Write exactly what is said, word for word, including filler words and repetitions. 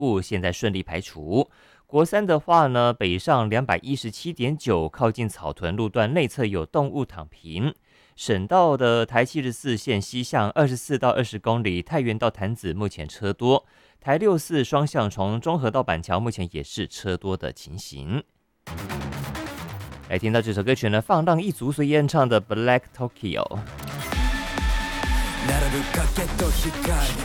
误，现在顺利排除。国三的话呢，北上 两百一十七点九 靠近草屯路段内侧有动物躺平。省道的台七十四线西向二十四到二十公里，太原到潭子目前车多。台六四双向从中和到板桥目前也是车多的情形。来听到这首歌曲呢，放浪一族所演唱的 Black Tokyo。